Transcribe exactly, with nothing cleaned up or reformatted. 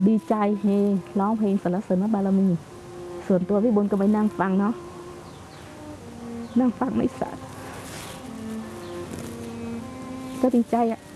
ดีใจเฮร้องเพลงสรรเสริญพระบารมีส่วนตัวพี่บุญก็ไปนั่งฟังเนาะนั่งฟังไม่สัตว์ก็ดีใจอะ